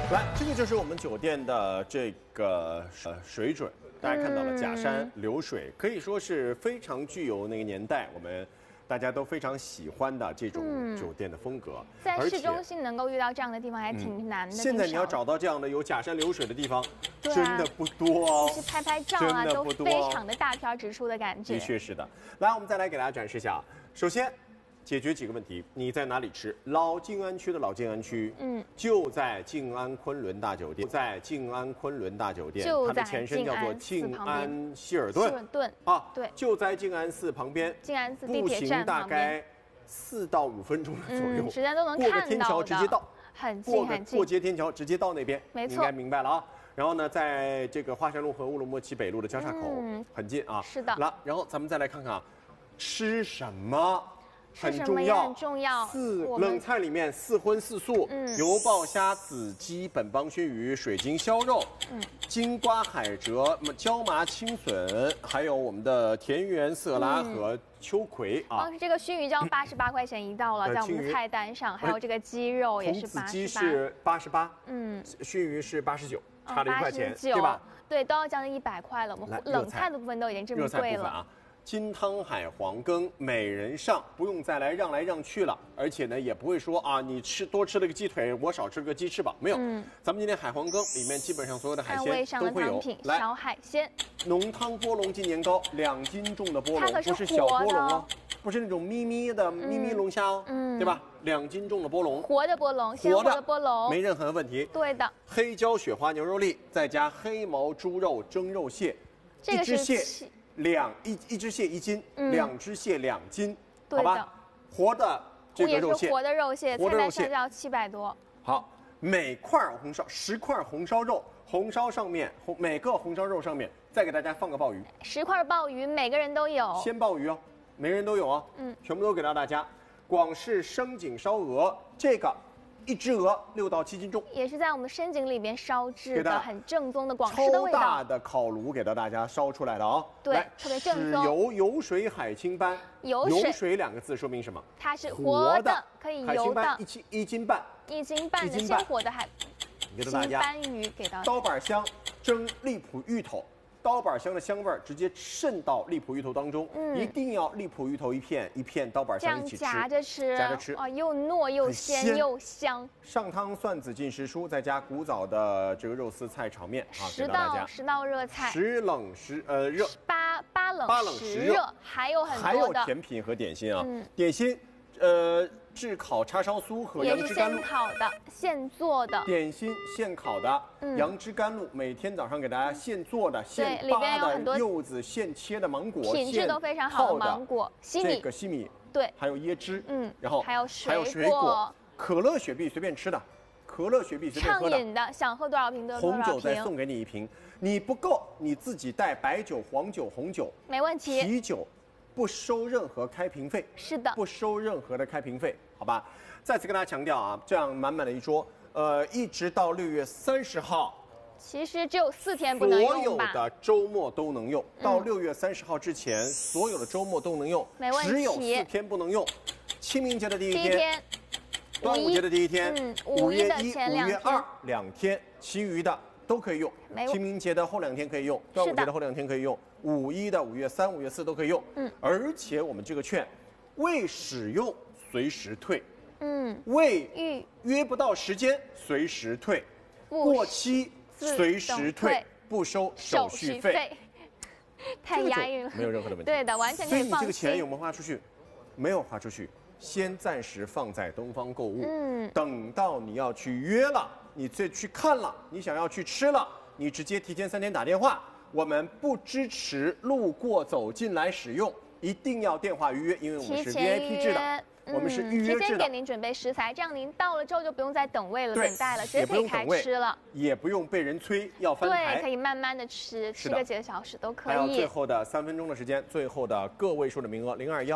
来，这个就是我们酒店的这个水准，大家看到了假山流水，可以说是非常具有那个年代我们大家都非常喜欢的这种酒店的风格。 在市中心能够遇到这样的地方还挺难的。 现在你要找到这样的有假山流水的地方，真的不多哦。 去拍拍照啊，都非常的大片直出的感觉。 的确是的。来，我们再来给大家展示一下啊。首先，解决几个问题。你在哪里吃？老静安区的老静安区，就在静安昆仑大酒店，在静安昆仑大酒店，它的前身叫做静安希尔顿。希尔顿啊，对，就在静安寺旁边， 静安寺地铁站大概4到5分钟的左右， 时间都能看到的。 过个天桥直接到， 很近很近。 过街天桥直接到那边， 没错， 应该明白了啊。然后呢，在这个华山路和乌鲁木齐北路的交叉口，很近啊。 是的。 然后咱们再来看看啊，吃什么？很重要，冷菜里面4荤4素，油爆虾、子鸡、本帮熏鱼、水晶烧肉，金瓜海蜇、椒麻青笋，还有我们的田园色拉和秋葵啊。 光是这个熏鱼就要88块钱一道了，在我们的菜单上，还有这个鸡肉也是88。 童子鸡是88，熏鱼是89，差了1块钱，对吧？ 对，都要将近100块了。我们冷菜的部分都已经这么贵了。 金汤海黄羹每人上，不用再来让来让去了，而且呢也不会说啊，你多吃了个鸡腿，我少吃个鸡翅膀，没有。咱们今天海黄羹里面基本上所有的海鲜都会有。 来，小海鲜， 浓汤波龙今年糕，2斤重的波龙，不是小波龙哦，不是那种咪咪龙虾哦，对吧？2斤重的波龙， 活的波龙，鲜活的波龙， 没任何问题。 对的。 黑椒雪花牛肉粒，再加黑毛猪肉蒸肉蟹， 这个是一只蟹1斤，2只蟹2斤，好吧？活的这个肉蟹， 活的肉蟹，菜单上要700多。 好，每块红烧10块红烧肉，红烧上面每个红烧肉上面再给大家放个鲍鱼 ，10块鲍鱼，每个人都有。 鲜鲍鱼哦，每个人都有哦，全部都给到大家。广式生井烧鹅，这个1只鹅6到7斤重， 也是在我们深井里边烧制的，很正宗的广式的味道。 超大的烤炉给到大家烧出来的啊， 对，特别正宗。 油水海青斑，油水2个字说明什么？ 它是活的，可以游的。 1斤半 ，1斤半的鲜活的青斑鱼给到。 刀板香蒸荔浦芋头。刀板香的香味直接渗到荔浦芋头当中，一定要荔浦芋头一片刀板香一起吃， 夹着吃，哦，又糯又鲜又香。 上汤蒜子进时蔬，再加古早的这个肉丝菜炒面啊，给到大家。 10道热菜， 时冷时热 ，8冷10热，还有很多的， 还有甜品和点心啊，点心，炙烤叉烧酥和杨枝甘露， 现烤的、现做的点心，现烤的杨枝甘露，每天早上给大家现做的、现扒的柚子、现切的芒果， 品质都非常好的芒果、西米， 对， 还有椰汁，然后还有水果，可乐、雪碧随便吃的，可乐、雪碧随便喝的， 畅饮的，想喝多少瓶多少瓶。 红酒再送给你1瓶，你不够你自己带白酒、黄酒、红酒， 没问题。 啤酒。不收任何开瓶费， 是的， 不收任何的开瓶费，好吧？再次跟大家强调啊，这样满满的一桌，一直到6月30号， 其实只有4天不能用吧？ 所有的周末都能用，到6月30号之前，所有的周末都能用， 没问题。 只有4天不能用，清明节的第一天，端午节的第一天，5月1、5月2 2天，其余的都可以用。清明节的后2天可以用，端午节的后2天可以用。5·1的5月3、5月4都可以用，而且我们这个券未使用随时退，未约不到时间随时退，过期随时退，不收手续费。 太押韵了， 没有任何的问题。 对的，完全可以放心。 所以你这个钱有没有花出去？没有花出去，先暂时放在东方购物，等到你要去约了，你再去看了，你想要去吃了，你直接提前3天打电话。我们不支持路过走进来使用，一定要电话预约，因为我们是 VIP 制的，我们是预约制的。 提前给您准备食材，这样您到了之后就不用再等位了、等待了，直接可以开吃了， 也不用被人催要翻台， 对，可以慢慢的吃，吃个几个小时都可以。 还有最后的3分钟的时间，最后的个位数的名额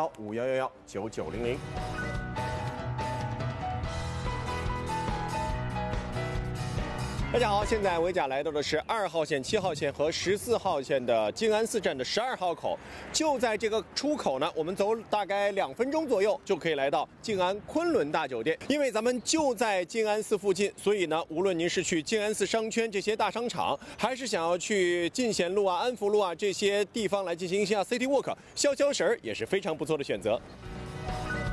0215119900。 大家好，现在维甲来到的是2号线、7号线和14号线的静安寺站的12号口，就在这个出口呢，我们走大概2分钟左右就可以来到静安昆仑大酒店。因为咱们就在静安寺附近，所以呢，无论您是去静安寺商圈这些大商场，还是想要去进贤路啊、安福路啊这些地方来进行一下 City Walk 消消神儿，也是非常不错的选择。